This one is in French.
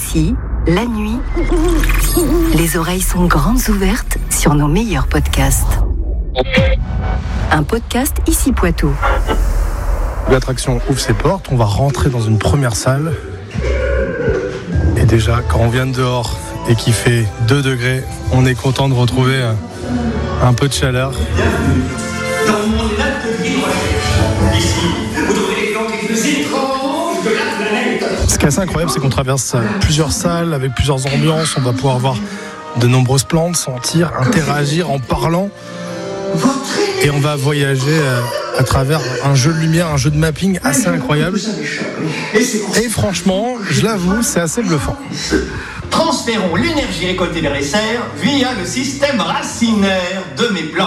Ici, la nuit, les oreilles sont grandes ouvertes sur nos meilleurs podcasts. Un podcast Ici Poitou. L'attraction ouvre ses portes, on va rentrer dans une première salle. Et déjà, quand on vient de dehors et qu'il fait 2 degrés, on est content de retrouver un peu de chaleur. Dans mon atelier de recherche. Ici, vous trouverez les plantes les plus étranges de la planète. Ce qui est assez incroyable, c'est qu'on traverse plusieurs salles avec plusieurs ambiances. On va pouvoir voir de nombreuses plantes, sentir, interagir en parlant. Et on va voyager à travers un jeu de lumière, un jeu de mapping assez incroyable. Et franchement, je l'avoue, c'est assez bluffant. Transférons l'énergie récoltée vers les serres via le système racinaire de mes plantes.